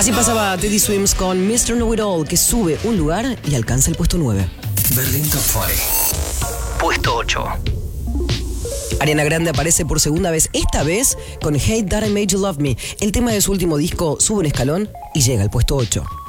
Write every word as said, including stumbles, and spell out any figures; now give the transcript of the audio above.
Así pasaba Teddy Swims con mister Know It All, que sube un lugar y alcanza el puesto nueve. Berlín Top cuarenta. Puesto ocho. Ariana Grande aparece por segunda vez, esta vez con Hate That I Made You Love Me. El tema de su último disco sube un escalón y llega al puesto ocho.